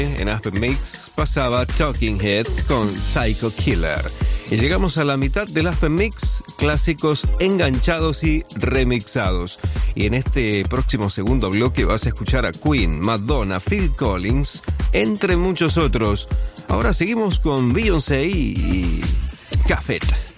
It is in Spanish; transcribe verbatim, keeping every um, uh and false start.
En Aspen Mix pasaba Talking Heads con Psycho Killer. Y llegamos a la mitad del Aspen Mix, clásicos enganchados y remixados. Y en este próximo segundo bloque vas a escuchar a Queen, Madonna, Phil Collins, entre muchos otros. Ahora seguimos con Beyoncé y Café.